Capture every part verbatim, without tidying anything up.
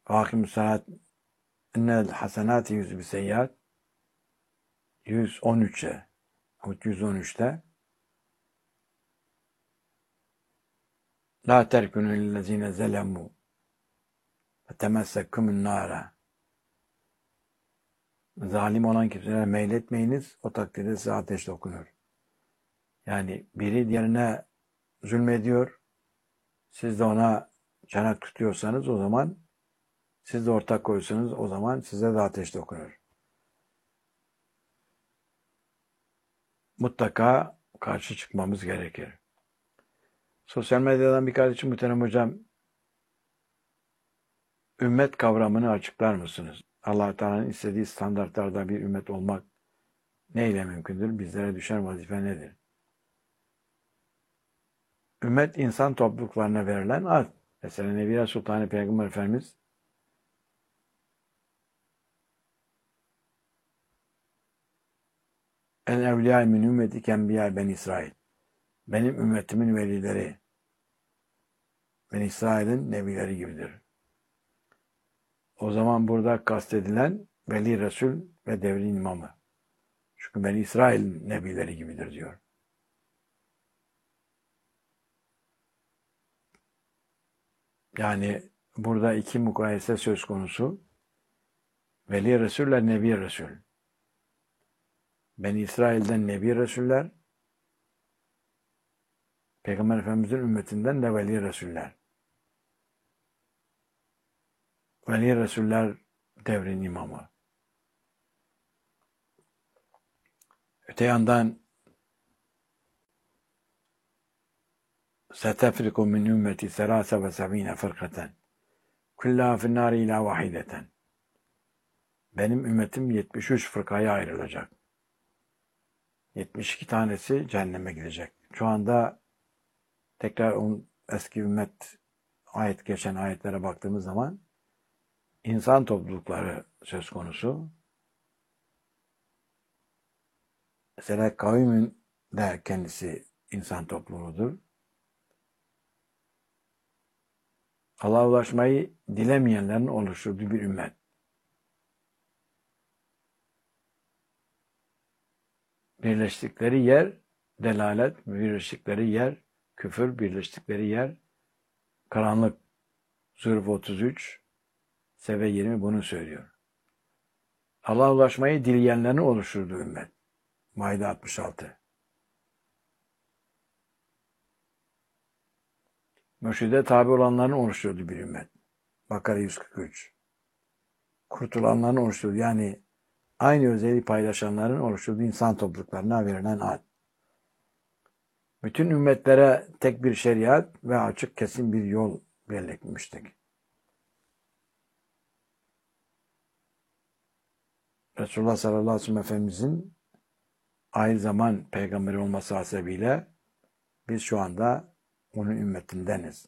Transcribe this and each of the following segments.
Hakim saat innel hasenati yüz bir seyyat yüz on üçe yüz on üçte la terkunu lillezine zelemu ve temessekkumun nara. Zalim olan kimselere meyletmeyiniz, o takdirde size ateş dokunur. Yani biri diğerine zulmediyor, siz de ona çanak tutuyorsanız o zaman, siz de ortak koyuyorsanız o zaman size de ateş dokunur. Mutlaka karşı çıkmamız gerekir. Sosyal medyadan bir kardeşim muhterem hocam, ümmet kavramını açıklar mısınız? Allah Teala'nın istediği standartlarda bir ümmet olmak neyle mümkündür? Bizlere düşen vazife nedir? Ümmet insan topluluklarına verilen ad. Mesela Nebiye Sultanı Peygamber Efendimiz El evliya min ümmeti kenbiya ben İsrail. Benim ümmetimin velileri ben İsrail'in nebileri gibidir. O zaman burada kastedilen veli Resul ve devrin imamı. Çünkü ben İsrail nebileri gibidir diyor. Yani burada iki mukayese söz konusu. Veli Resuller, Nebi Resul. Ben İsrail'den Nebi Resuller, Peygamber Efendimiz'in ümmetinden de Veli Resuller. Veli Resuller devrin imamı. Öte yandan setefriku min ümmeti serase ve sevine fırkaten kullaha finnâri ilâ vahideten. Benim ümmetim yetmiş üç fırkaya ayrılacak. yetmiş iki tanesi cehenneme gidecek. Şu anda tekrar on eski ümmet ayet geçen ayetlere baktığımız zaman insan toplulukları söz konusu. Mesela kavmin de kendisi insan topluluğudur. Allah'a ulaşmayı dilemeyenlerin oluşturduğu bir ümmet. Birleştikleri yer delalet, birleştikleri yer küfür, birleştikleri yer karanlık. Zürf otuz üç, Seve yirmi bunu söylüyor. Allah'a ulaşmayı dileyenlerin oluşturduğu ümmet. Maide altmış altı. Mürşide tabi olanların oluşturduğu bir ümmet. Bakara yüz kırk üç. Kurtulanların oluşturduğu, yani aynı özelliği paylaşanların oluşturduğu insan topluluklarına verilen ad. Bütün ümmetlere tek bir şeriat ve açık kesin bir yol belirtilmiştik. Resulullah sallallahu aleyhi ve sellem Efendimizin aynı zaman peygamberi olması hasebiyle biz şu anda onun ümmetindeniz.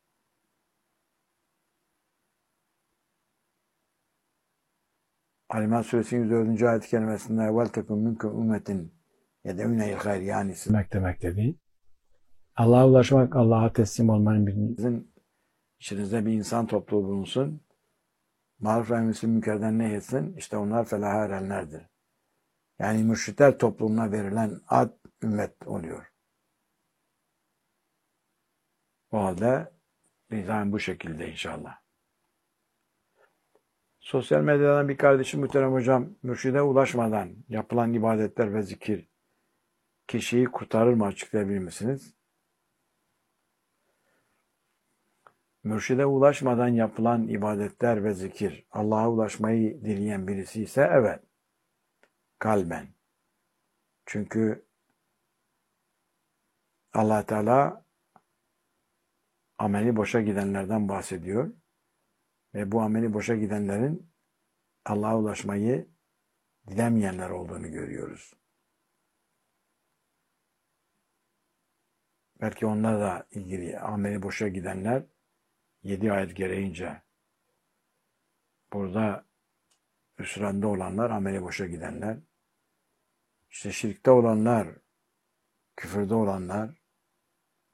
Ali İmran Suresinin yüz dördüncü ayet-i kerimesinde evvel tekun minkum ümmetin yedevine il hayr, yani demek demekte değil. Allah'a ulaşmak, Allah'a teslim olmanın birinizin içinizde bir insan topluluğu bulunsun. Maruf ve emri münkerden nehyetsin. İşte onlar felaha erenlerdir. Yani mürşitler toplumuna verilen ad ümmet oluyor. O halde nizam bu şekilde inşallah. Sosyal medyadan bir kardeşim muhterem hocam, mürşide ulaşmadan yapılan ibadetler ve zikir kişiyi kurtarır mı, açıklayabilir misiniz? Mürşide ulaşmadan yapılan ibadetler ve zikir Allah'a ulaşmayı dileyen birisi ise evet, kalben. Çünkü Allah Teala ameli boşa gidenlerden bahsediyor. Ve bu ameli boşa gidenlerin Allah'a ulaşmayı dilemeyenler olduğunu görüyoruz. Belki onlarla da ilgili ameli boşa gidenler yedi ayet gereğince burada hüsranda olanlar, ameli boşa gidenler, işte şirkte olanlar, küfürde olanlar,